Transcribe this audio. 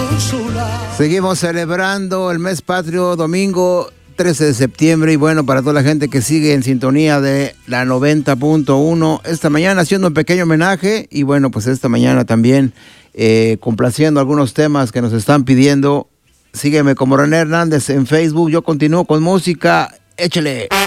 Seguimos celebrando el mes patrio, domingo 13 de septiembre. Y bueno, para toda la gente que sigue en sintonía de la 90.1, esta mañana haciendo un pequeño homenaje. Y bueno, pues esta mañana también complaciendo algunos temas que nos están pidiendo. Sígueme como René Hernández en Facebook. Yo continúo con música. Échale.